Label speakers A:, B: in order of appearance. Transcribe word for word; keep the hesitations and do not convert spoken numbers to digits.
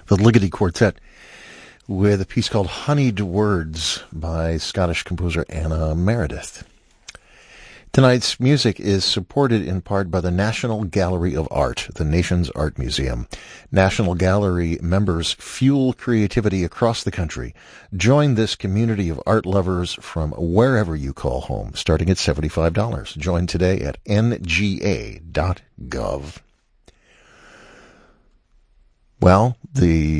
A: the Ligeti Quartet with a piece called Honeyed Words by Scottish composer Anna Meredith. Tonight's music is supported in part by the National Gallery of Art, the nation's art museum. National Gallery members fuel creativity across the country. Join this community of art lovers from wherever you call home, starting at seventy-five dollars. Join today at N G A dot gov. Well, the